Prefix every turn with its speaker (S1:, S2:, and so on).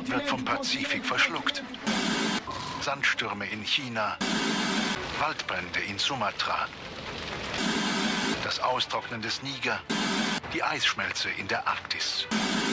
S1: wird vom Pazifik verschluckt. Sandstürme in China, Waldbrände in Sumatra, das Austrocknen des Niger, die Eisschmelze in der Arktis.